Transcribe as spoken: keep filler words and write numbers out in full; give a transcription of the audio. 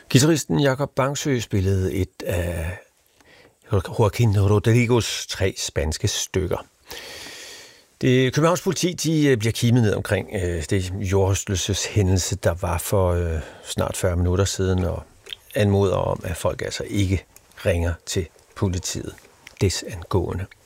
Guitaristen Jacob Bangsø spillede et af Joaquin Rodrigos tre spanske stykker. Det Københavns politi de bliver kimet ned omkring øh, det jordrystelseshændelse, der var for øh, snart fyrre minutter siden, og anmoder om, at folk altså ikke ringer til politiet desangående.